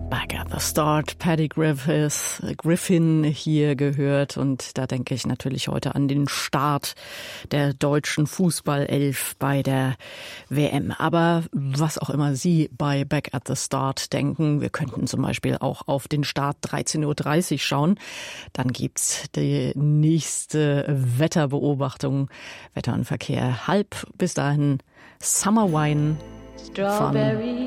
Back at the Start, Paddy Griffin hier gehört, und da denke ich natürlich heute an den Start der deutschen Fußballelf bei der WM. Aber was auch immer Sie bei Back at the Start denken, wir könnten zum Beispiel auch auf den Start 13:30 Uhr schauen. Dann gibt's die nächste Wetterbeobachtung, Wetter und Verkehr halb. Bis dahin Summer Wine von